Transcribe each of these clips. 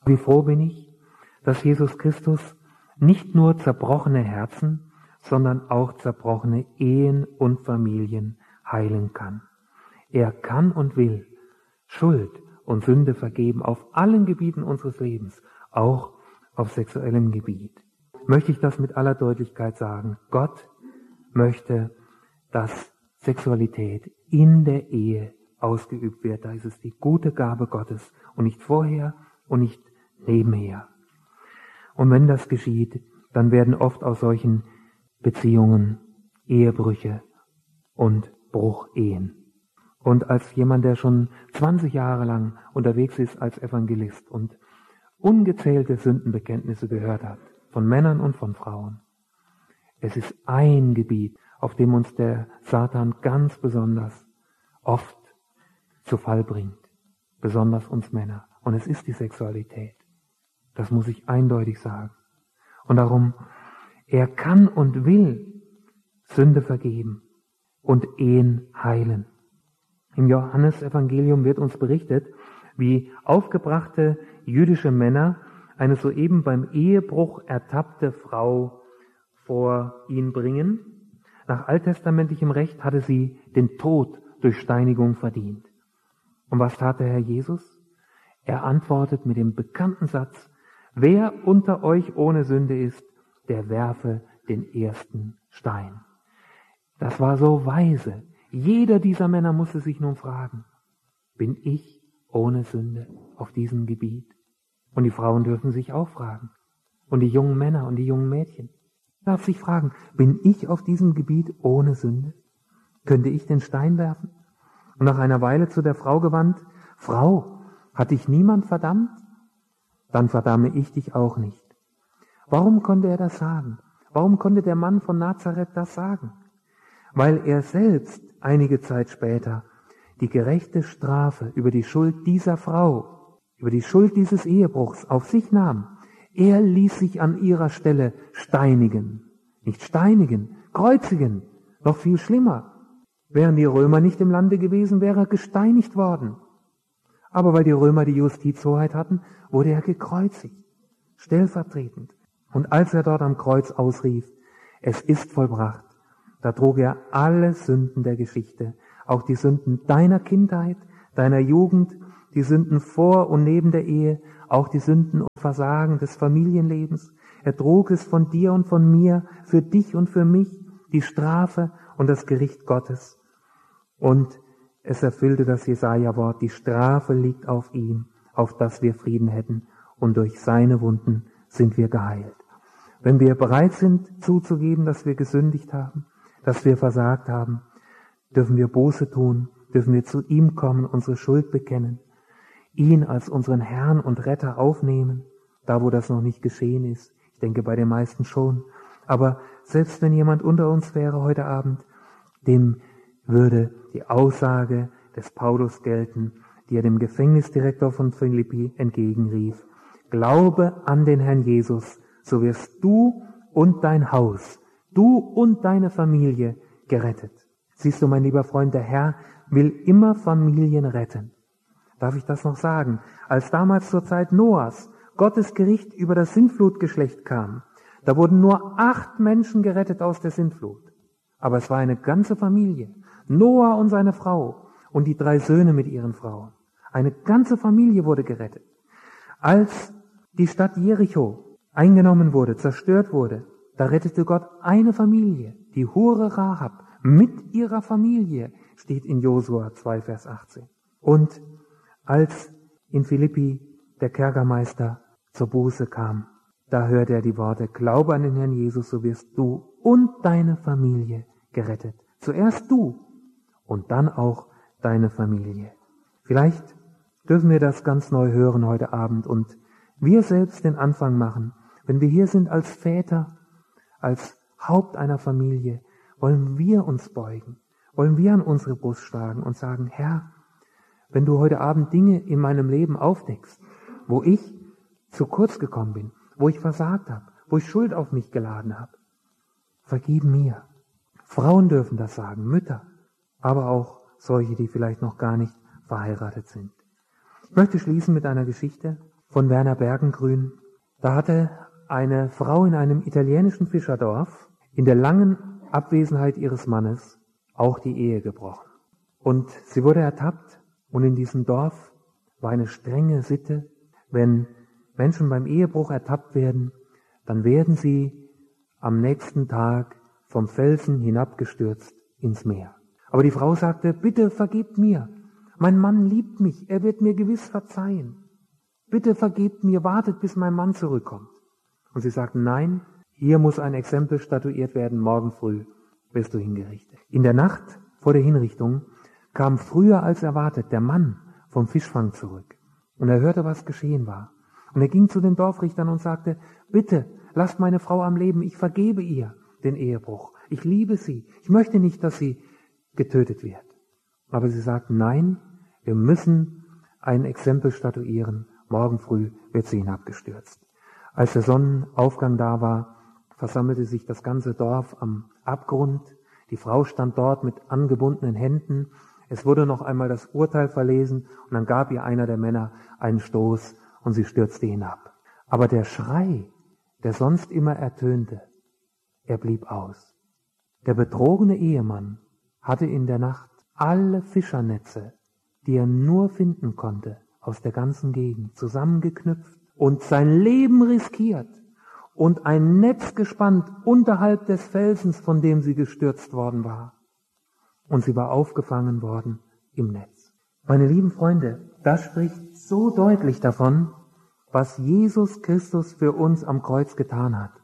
Wie froh bin ich, dass Jesus Christus nicht nur zerbrochene Herzen, sondern auch zerbrochene Ehen und Familien heilen kann. Er kann und will Schuld und Sünde vergeben auf allen Gebieten unseres Lebens, auch auf sexuellem Gebiet. Möchte ich das mit aller Deutlichkeit sagen? Gott möchte, dass Sexualität in der Ehe ausgeübt wird. Da ist es die gute Gabe Gottes und nicht vorher und nicht nebenher. Und wenn das geschieht, dann werden oft aus solchen Beziehungen Ehebrüche und Bruchehen. Und als jemand, der schon 20 Jahre lang unterwegs ist als Evangelist und ungezählte Sündenbekenntnisse gehört hat, von Männern und von Frauen, es ist ein Gebiet, auf dem uns der Satan ganz besonders oft zu Fall bringt, besonders uns Männer. Und es ist die Sexualität. Das muss ich eindeutig sagen. Und darum, er kann und will Sünde vergeben und Ehen heilen. Im Johannesevangelium wird uns berichtet, wie aufgebrachte jüdische Männer eine soeben beim Ehebruch ertappte Frau vor ihn bringen. Nach alttestamentlichem Recht hatte sie den Tod durch Steinigung verdient. Und was tat der Herr Jesus? Er antwortet mit dem bekannten Satz: Wer unter euch ohne Sünde ist, der werfe den ersten Stein. Das war so weise. Jeder dieser Männer musste sich nun fragen: Bin ich ohne Sünde auf diesem Gebiet? Und die Frauen dürfen sich auch fragen. Und die jungen Männer und die jungen Mädchen darf sich fragen: Bin ich auf diesem Gebiet ohne Sünde? Könnte ich den Stein werfen? Und nach einer Weile zu der Frau gewandt: Frau, hat dich niemand verdammt? Dann verdamme ich dich auch nicht. Warum konnte er das sagen? Warum konnte der Mann von Nazareth das sagen? Weil er selbst einige Zeit später die gerechte Strafe über die Schuld dieser Frau, über die Schuld dieses Ehebruchs auf sich nahm. Er ließ sich an ihrer Stelle steinigen. Nicht steinigen, kreuzigen, noch viel schlimmer. Wären die Römer nicht im Lande gewesen, wäre er gesteinigt worden. Aber weil die Römer die Justizhoheit hatten, wurde er gekreuzigt, stellvertretend. Und als er dort am Kreuz ausrief: Es ist vollbracht, da trug er alle Sünden der Geschichte, auch die Sünden deiner Kindheit, deiner Jugend, die Sünden vor und neben der Ehe, auch die Sünden und Versagen des Familienlebens. Er trug es von dir und von mir, für dich und für mich, die Strafe und das Gericht Gottes. Und es erfüllte das Jesaja-Wort: Die Strafe liegt auf ihm, auf dass wir Frieden hätten, und durch seine Wunden sind wir geheilt. Wenn wir bereit sind zuzugeben, dass wir gesündigt haben, dass wir versagt haben, dürfen wir Buße tun, dürfen wir zu ihm kommen, unsere Schuld bekennen, ihn als unseren Herrn und Retter aufnehmen, da wo das noch nicht geschehen ist. Ich denke bei den meisten schon. Aber selbst wenn jemand unter uns wäre heute Abend, dem würde die Aussage des Paulus gelten, die er dem Gefängnisdirektor von Philippi entgegenrief: Glaube an den Herrn Jesus, so wirst du und dein Haus, du und deine Familie gerettet. Siehst du, mein lieber Freund, der Herr will immer Familien retten. Darf ich das noch sagen? Als damals zur Zeit Noahs Gottes Gericht über das Sintflutgeschlecht kam, da wurden nur 8 Menschen gerettet aus der Sintflut. Aber es war eine ganze Familie. Noah und seine Frau und die 3 Söhne mit ihren Frauen. Eine ganze Familie wurde gerettet. Als die Stadt Jericho eingenommen wurde, zerstört wurde, da rettete Gott eine Familie, die Hure Rahab, mit ihrer Familie, steht in Josua 2, Vers 18. Und als in Philippi der Kerkermeister zur Buße kam, da hörte er die Worte: Glaube an den Herrn Jesus, so wirst du und deine Familie gerettet. Zuerst du und dann auch deine Familie. Vielleicht dürfen wir das ganz neu hören heute Abend und wir selbst den Anfang machen. Wenn wir hier sind als Väter, als Haupt einer Familie, wollen wir uns beugen, wollen wir an unsere Brust schlagen und sagen: Herr, wenn du heute Abend Dinge in meinem Leben aufdeckst, wo ich zu kurz gekommen bin, wo ich versagt habe, wo ich Schuld auf mich geladen habe, vergib mir. Frauen dürfen das sagen, Mütter, aber auch solche, die vielleicht noch gar nicht verheiratet sind. Ich möchte schließen mit einer Geschichte von von Werner Bergengrün. Da hatte eine Frau in einem italienischen Fischerdorf in der langen Abwesenheit ihres Mannes auch die Ehe gebrochen. Und sie wurde ertappt, und in diesem Dorf war eine strenge Sitte: Wenn Menschen beim Ehebruch ertappt werden, dann werden sie am nächsten Tag vom Felsen hinabgestürzt ins Meer. Aber die Frau sagte: Bitte vergebt mir, mein Mann liebt mich, er wird mir gewiss verzeihen. Bitte vergebt mir, wartet, bis mein Mann zurückkommt. Und sie sagten: Nein, hier muss ein Exempel statuiert werden, morgen früh wirst du hingerichtet. In der Nacht vor der Hinrichtung kam früher als erwartet der Mann vom Fischfang zurück. Und er hörte, was geschehen war. Und er ging zu den Dorfrichtern und sagte: Bitte, lasst meine Frau am Leben, ich vergebe ihr den Ehebruch. Ich liebe sie, ich möchte nicht, dass sie getötet wird. Aber sie sagten: Nein, wir müssen ein Exempel statuieren, morgen früh wird sie hinabgestürzt. Als der Sonnenaufgang da war, versammelte sich das ganze Dorf am Abgrund. Die Frau stand dort mit angebundenen Händen. Es wurde noch einmal das Urteil verlesen und dann gab ihr einer der Männer einen Stoß und sie stürzte hinab. Aber der Schrei, der sonst immer ertönte, er blieb aus. Der betrogene Ehemann hatte in der Nacht alle Fischernetze, die er nur finden konnte, aus der ganzen Gegend zusammengeknüpft und sein Leben riskiert und ein Netz gespannt unterhalb des Felsens, von dem sie gestürzt worden war. Und sie war aufgefangen worden im Netz. Meine lieben Freunde, das spricht so deutlich davon, was Jesus Christus für uns am Kreuz getan hat.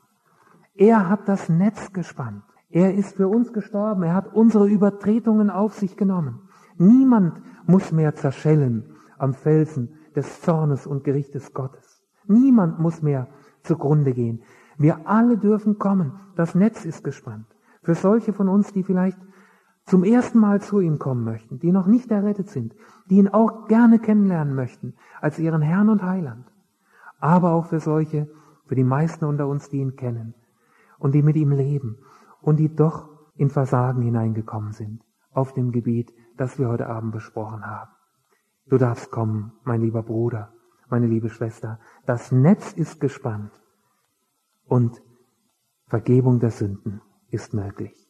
Er hat das Netz gespannt. Er ist für uns gestorben. Er hat unsere Übertretungen auf sich genommen. Niemand muss mehr zerschellen am Felsen des Zornes und Gerichtes Gottes. Niemand muss mehr zugrunde gehen. Wir alle dürfen kommen. Das Netz ist gespannt. Für solche von uns, die vielleicht zum ersten Mal zu ihm kommen möchten, die noch nicht errettet sind, die ihn auch gerne kennenlernen möchten als ihren Herrn und Heiland. Aber auch für solche, für die meisten unter uns, die ihn kennen und die mit ihm leben und die doch in Versagen hineingekommen sind auf dem Gebiet, das wir heute Abend besprochen haben. Du darfst kommen, mein lieber Bruder, meine liebe Schwester. Das Netz ist gespannt und Vergebung der Sünden ist möglich.